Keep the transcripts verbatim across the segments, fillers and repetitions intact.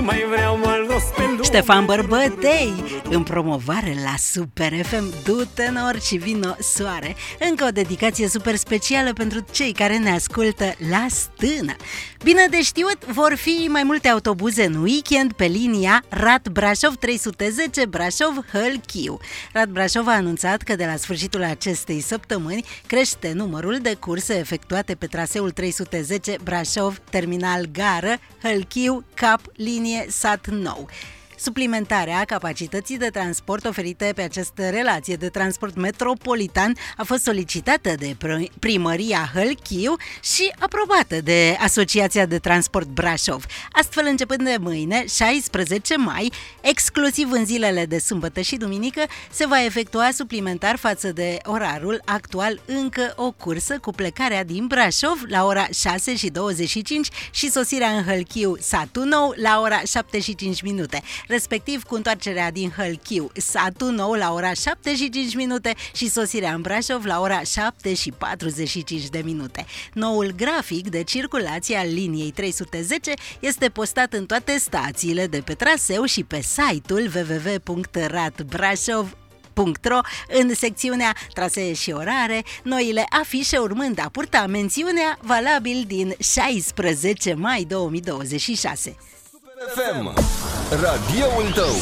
Mai vreau mă los pe lume. Ștefan Bărbătei, în promovare la Super F M. Du-te nor și vino soare. Încă o dedicație super specială pentru cei care ne ascultă la stână. Bine de știut, vor fi mai multe autobuze în weekend pe linia Rad Brașov trei sute zece Brașov-Hălchiu. Rad Brașov a anunțat că de la sfârșitul acestei săptămâni crește numărul de curse efectuate pe traseul trei sute zece Brașov, terminal gară, Hălchiu, cap, linie sat nou. Suplimentarea capacității de transport oferite pe această relație de transport metropolitan a fost solicitată de Primăria Hălchiu și aprobată de Asociația de Transport Brașov. Astfel, începând de mâine, șaisprezece mai, exclusiv în zilele de sâmbătă și duminică, se va efectua suplimentar față de orarul actual încă o cursă cu plecarea din Brașov la ora șase și douăzeci și cinci și sosirea în Hălchiu satul nou la ora șapte și cinci minute. Respectiv cu întoarcerea din Hălchiu satul nou la ora șapte și cinci minute și sosirea în Brașov la ora șapte și patruzeci și cinci de minute. Noul grafic de circulație al liniei trei sute zece este postat în toate stațiile de pe traseu și pe site-ul w w w punct rad brașov punct ro în secțiunea trasee și orare, noile afișe urmând a purta mențiunea valabil din șaisprezece mai două mii douăzeci și șase. F M, radioul tău.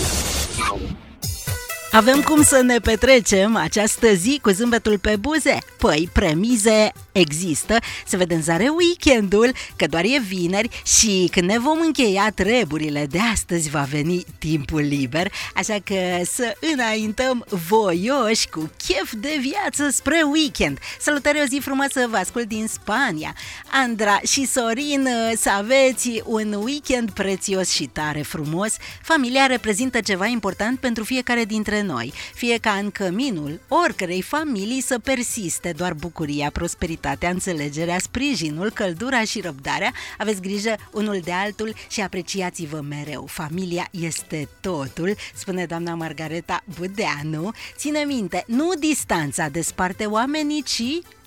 Avem cum să ne petrecem această zi cu zâmbetul pe buze? Păi, premize există, se vede în zare weekendul, că doar e vineri și când ne vom încheia treburile de astăzi va veni timpul liber, așa că să înaintăm voioși cu chef de viață spre weekend. Salutare, o zi frumoasă, vă ascult din Spania. Andra și Sorin, să aveți un weekend prețios și tare frumos. Familia reprezintă ceva important pentru fiecare dintre noi, fie ca în căminul oricărei familii să persiste doar bucuria, prosperitatea, înțelegerea, sprijinul, căldura și răbdarea. Aveți grijă unul de altul și apreciați-vă mereu. Familia este totul, spune doamna Margareta Budeanu. Ține minte, nu distanța desparte oamenii, ci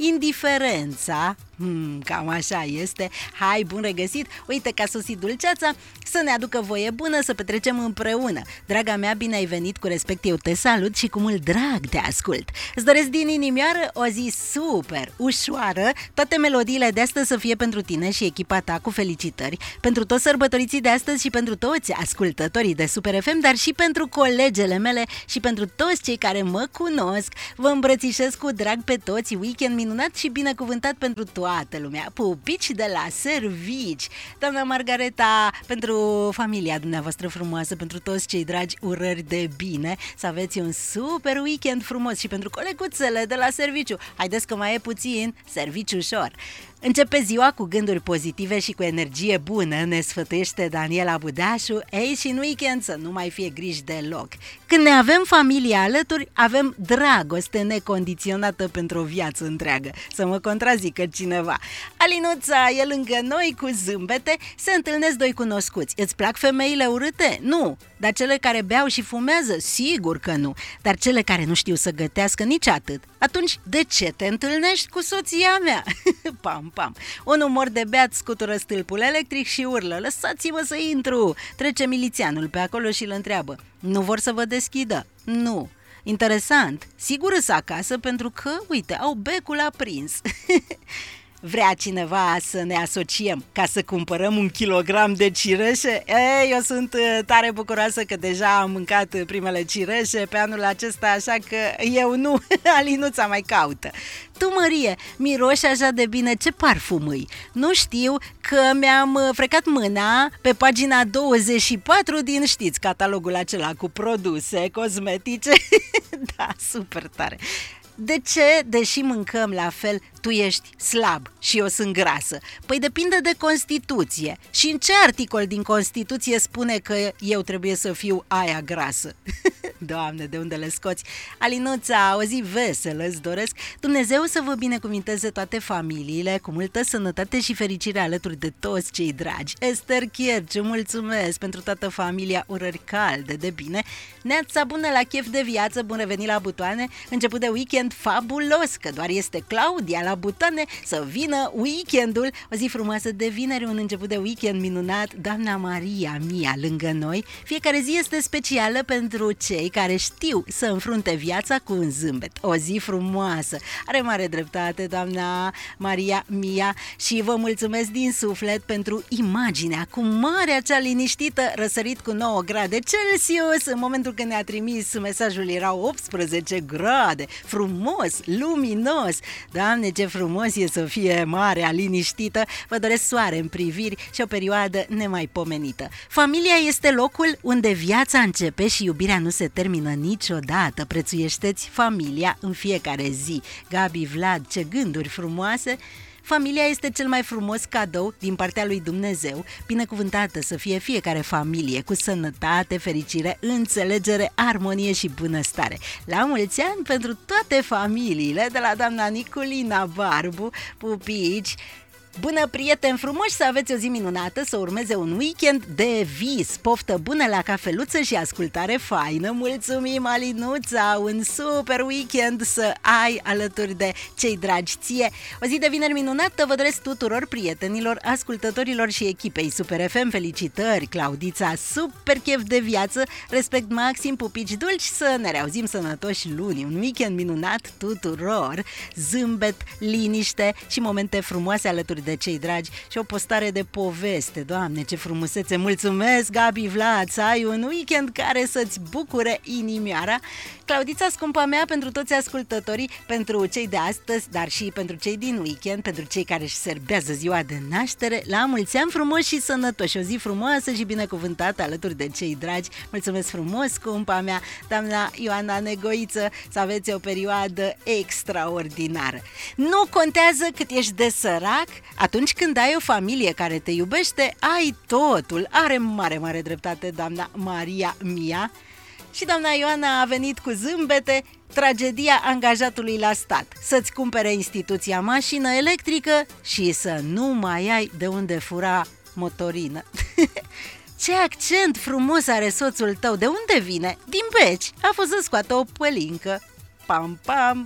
indiferența. Hmm, cam așa este. Hai, bun regăsit! Uite că a sosit dulceața, să ne aducă voie bună să petrecem împreună. Draga mea, bine ai venit, cu respect eu te salut și cu mult drag te ascult. Îți doresc din inimioară o zi super ușoară, toate melodiile de astăzi să fie pentru tine și echipa ta, cu felicitări, pentru toți sărbătoriții de astăzi și pentru toți ascultătorii de Super F M, dar și pentru colegele mele și pentru toți cei care mă cunosc. Vă îmbrățișez cu drag pe toți, weekend minunat și binecuvântat pentru toată lumea. Pupici de la servici. Doamna Margareta, pentru familia dumneavoastră frumoasă, pentru toți cei dragi, urări de bine, să aveți un super weekend frumos și pentru coleguțele de la serviciu. Haideți că mai e puțin, serviciu ușor. Începe ziua cu gânduri pozitive și cu energie bună, ne sfătuiește Daniela Budașu. Ei, și în weekend să nu mai fie griji deloc. Când ne avem familia alături, avem dragoste necondiționată pentru o viață întreagă. Să mă contrazică cineva. Alinuța e lângă noi cu zâmbete, se întâlnesc doi cunoscuți. Îți plac femeile urâte? Nu. Dar cele care beau și fumează? Sigur că nu. Dar cele care nu știu să gătească, nici atât. Atunci, de ce te întâlnești cu soția mea? Pam, pam. Un umor de beat scutură stâlpul electric și urlă: lăsați-mă să intru! Trece milițianul pe acolo și îl întreabă: nu vor să vă deschidă? Nu. Interesant. Sigur îs acasă pentru că, uite, au becul aprins. Vrea cineva să ne asociem ca să cumpărăm un kilogram de cireșe? Ei, eu sunt tare bucuroasă că deja am mâncat primele cireșe pe anul acesta, așa că eu nu. Alinuța mai caută. Tu, Mărie, miroși așa de bine, ce parfum îi? Nu știu, că mi-am frecat mâna pe pagina douăzeci și patru din, știți, catalogul acela cu produse cosmetice. Da, super tare. De ce, deși mâncăm la fel, tu ești slab și eu sunt grasă? Păi depinde de Constituție. Și în ce articol din Constituție spune că eu trebuie să fiu aia grasă? Doamne, de unde le scoți? Alinuța, o zi veselă îți doresc. Dumnezeu să vă binecuvinteze toate familiile, cu multă sănătate și fericire alături de toți cei dragi. Esther Chierciu, mulțumesc pentru toată familia, urări calde de bine. Neața bună la chef de viață, bun revenit la butoane. Început de weekend fabulos, că doar este Claudia la butoane. Să vină weekendul, o zi frumoasă de vineri, un început de weekend minunat. Doamna Maria Mia lângă noi. Fiecare zi este specială pentru cei care știu să înfrunte viața cu un zâmbet. O zi frumoasă. Are mare dreptate doamna Maria Mia și vă mulțumesc din suflet pentru imaginea cu marea cea liniștită răsărit cu nouă grade Celsius. În momentul când ne-a trimis mesajul erau optsprezece grade. Frumos, luminos. Doamne, ce frumos e să fie marea liniștită. Vă doresc soare în priviri și o perioadă nemaipomenită. Familia este locul unde viața începe și iubirea nu se termină niciodată. Prețuiește-ți familia în fiecare zi. Gabi Vlad, ce gânduri frumoase! Familia este cel mai frumos cadou din partea lui Dumnezeu. Binecuvântată să fie fiecare familie cu sănătate, fericire, înțelegere, armonie și bunăstare. La mulți ani pentru toate familiile, de la doamna Niculina Barbu, pupici. Bună, prieteni frumoși, să aveți o zi minunată, să urmeze un weekend de vis. Poftă bună la cafeluță și ascultare faină. Mulțumim, Alinuța, un super weekend să ai alături de cei dragi ție. O zi de vineri minunată vă doresc tuturor prietenilor, ascultătorilor și echipei Super F M. Felicitări, Claudița, super chef de viață, respect maxim, pupici dulci, să ne reauzim sănătoși luni. Un weekend minunat tuturor, zâmbet, liniște și momente frumoase alături de cei dragi și o postare de poveste. Doamne, ce frumusețe! Mulțumesc, Gabi Vlad, să ai un weekend care să-ți bucure inimioara. Claudița, scumpa mea, pentru toți ascultătorii, pentru cei de astăzi, dar și pentru cei din weekend, pentru cei care își serbează ziua de naștere, la mulți ani frumoși și sănătoși, o zi frumoasă și binecuvântată alături de cei dragi. Mulțumesc frumos, scumpa mea, doamna Ioana Negoiță, să aveți o perioadă extraordinară. Nu contează cât ești de sărac, atunci când ai o familie care te iubește, ai totul. Are mare, mare dreptate doamna Maria Mia. Și doamna Ioana a venit cu zâmbete. Tragedia angajatului la stat: să-ți cumpere instituția mașină electrică și să nu mai ai de unde fura motorină. Ce accent frumos are soțul tău. De unde vine? Din Beci. A fost să scoată o pălincă. Pam, pam.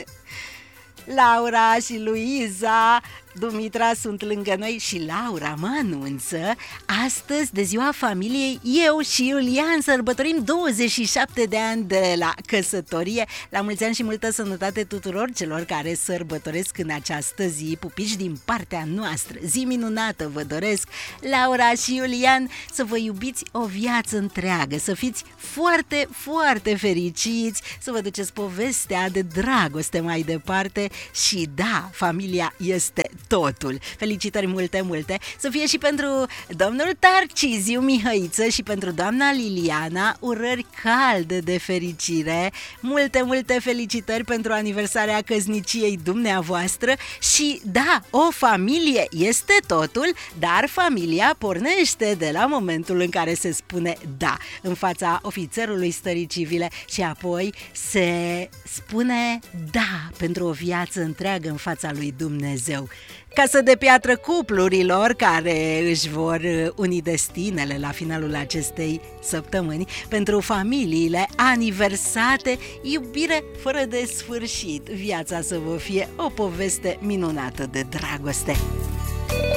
Laura și Luiza Dumitra sunt lângă noi și Laura mă anunță: astăzi, de ziua familiei, eu și Iulian sărbătorim douăzeci și șapte de ani de la căsătorie. La mulți ani și multă sănătate tuturor celor care sărbătoresc în această zi. Pupici din partea noastră, zi minunată vă doresc, Laura și Iulian, să vă iubiți o viață întreagă, să fiți foarte, foarte fericiți, să vă duceți povestea de dragoste mai departe și da, familia este totul. Felicitări multe, multe. Să fie și pentru domnul Tarciziu Mihăiță și pentru doamna Liliana urări calde de fericire. Multe, multe felicitări pentru aniversarea căsniciei dumneavoastră și da, o familie este totul, dar familia pornește de la momentul în care se spune da în fața ofițerului stării civile și apoi se spune da pentru o viață întreagă în fața lui Dumnezeu. Casă de piatră cuplurilor care își vor uni destinele la finalul acestei săptămâni, pentru familiile aniversate, iubire fără de sfârșit, viața să vă fie o poveste minunată de dragoste.